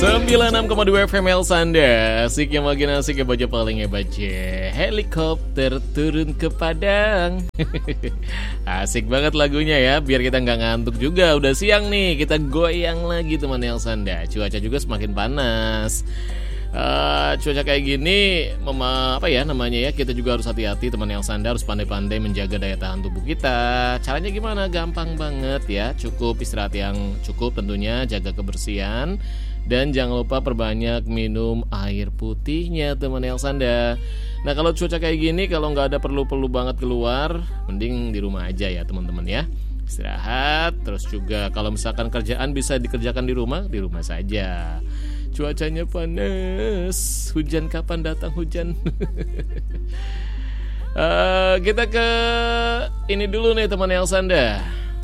96,2 FM El Sanda. Asik yang makin asik ya, baca paling hebat ya. Helikopter turun ke Padang. Asik banget lagunya ya, biar kita nggak ngantuk juga. Udah siang nih, kita goyang lagi teman El Sanda. Cuaca juga semakin panas. Cuaca kayak gini kita juga harus hati-hati teman El Sanda, harus pandai-pandai menjaga daya tahan tubuh kita. Caranya gimana? Gampang banget ya. Cukup istirahat yang cukup tentunya, jaga kebersihan, dan jangan lupa perbanyak minum air putihnya teman El Sanda. Nah kalau cuaca kayak gini, kalau nggak ada perlu-perlu banget keluar, mending di rumah aja ya teman-teman ya. Istirahat, terus juga kalau misalkan kerjaan bisa dikerjakan di rumah saja. Cuacanya panas, hujan kapan datang hujan? Kita ke ini dulu nih teman El Sanda.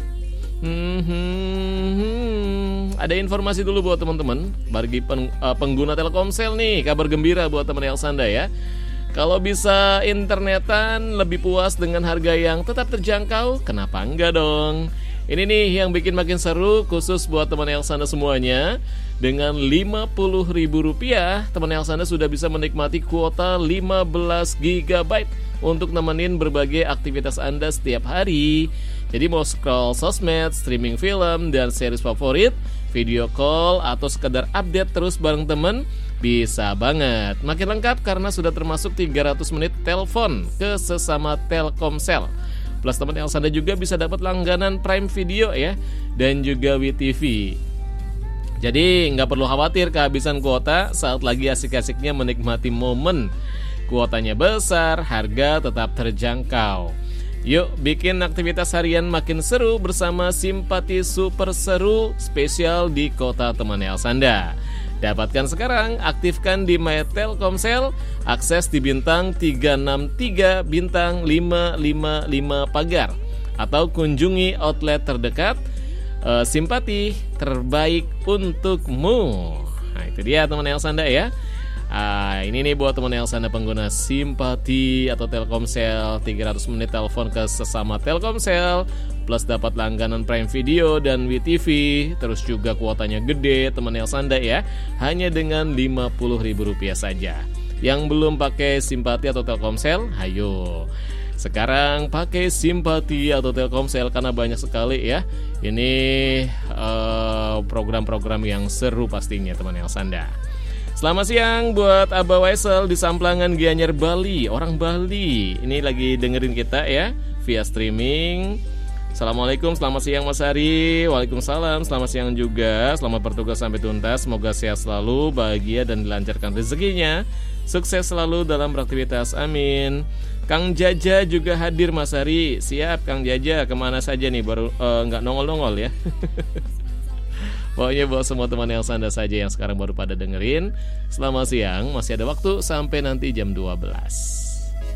Ada informasi dulu buat teman-teman bagi pengguna Telkomsel nih, kabar gembira buat teman El Sanda ya. Kalau bisa internetan lebih puas dengan harga yang tetap terjangkau, kenapa enggak dong? Ini nih yang bikin makin seru, khusus buat teman El Sanda semuanya. Dengan Rp50.000, teman El Sanda sudah bisa menikmati kuota 15 GB untuk nemenin berbagai aktivitas Anda setiap hari. Jadi mau scroll sosmed, streaming film dan series favorit, video call, atau sekedar update terus bareng temen, bisa banget. Makin lengkap karena sudah termasuk 300 menit telepon ke sesama Telkomsel. Plus teman El Sanda juga bisa dapat langganan Prime Video ya, dan juga WeTV. Jadi nggak perlu khawatir kehabisan kuota saat lagi asik-asiknya menikmati momen. Kuotanya besar, harga tetap terjangkau. Yuk bikin aktivitas harian makin seru bersama Simpati Super Seru spesial di kota teman El Sanda. Dapatkan sekarang, aktifkan di My Telkomsel, akses di bintang 363 bintang 555 pagar, atau kunjungi outlet terdekat. Simpati terbaik untukmu. Nah itu dia teman El Sanda ya. Ini nih buat teman El Sanda pengguna Simpati atau Telkomsel, 300 menit telepon ke sesama Telkomsel, plus dapat langganan Prime Video dan WeTV, terus juga kuotanya gede teman El Sanda ya, hanya dengan Rp50.000 saja. Yang belum pakai Simpati atau Telkomsel, ayo sekarang pakai Simpati atau Telkomsel karena banyak sekali ya. Ini program-program yang seru pastinya teman El Sanda. Selamat siang buat Abah Waisel di Samplangan Gianyar Bali, orang Bali. Ini lagi dengerin kita ya via streaming. Assalamualaikum, selamat siang Mas Hari. Waalaikumsalam, selamat siang juga. Selamat bertugas sampai tuntas. Semoga sehat selalu, bahagia dan dilancarkan rezekinya. Sukses selalu dalam beraktivitas, amin. Kang Jaja juga hadir Mas Hari. Siap Kang Jaja, kemana saja nih, baru nggak nongol-nongol ya. Pokoknya buat semua teman El Sanda saja yang sekarang baru pada dengerin, selamat siang, masih ada waktu sampai nanti jam 12.